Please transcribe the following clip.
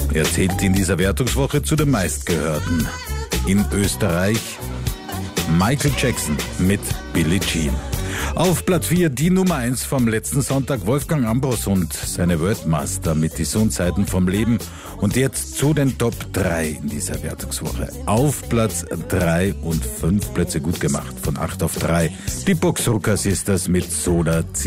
Er zählt in dieser Wertungswoche zu den meistgehörten. In Österreich Michael Jackson mit Billie Jean. Auf Platz 4 die Nummer 1 vom letzten Sonntag, Wolfgang Ambros und seine Worldmaster mit Die Sonnenseiten vom Leben. Und jetzt zu den Top 3 in dieser Wertungswoche. Auf Platz 3 und 5 Plätze gut gemacht, von 8 auf 3. Die Boxrucker Sisters mit Soda